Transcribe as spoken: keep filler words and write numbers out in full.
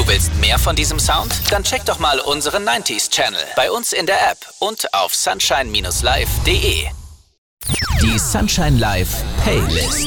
Du willst mehr von diesem Sound? Dann check doch mal unseren neunziger Channel bei uns in der App und auf sunshine Bindestrich live Punkt de. Die Sunshine Live Playlist.